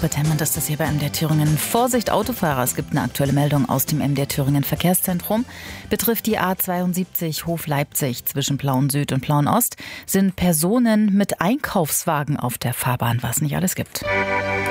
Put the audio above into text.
Elisabeth Hemmend ist das hier bei MDR Thüringen. Vorsicht Autofahrer, es gibt eine aktuelle Meldung aus dem MDR Thüringen Verkehrszentrum. Betrifft die A72 Hof-Leipzig zwischen Plauen-Süd und Plauen-Ost. Sind Personen mit Einkaufswagen auf der Fahrbahn, was nicht alles gibt.